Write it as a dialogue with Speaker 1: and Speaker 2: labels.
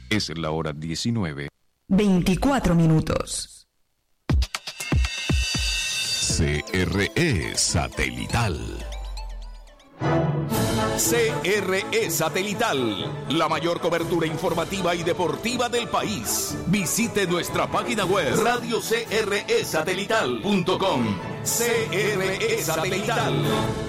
Speaker 1: Es la hora 19.
Speaker 2: 24 minutos.
Speaker 3: CRE Satelital. CRE Satelital, la mayor cobertura informativa y deportiva del país. Visite nuestra página web radiocresatelital.com. CRE Satelital.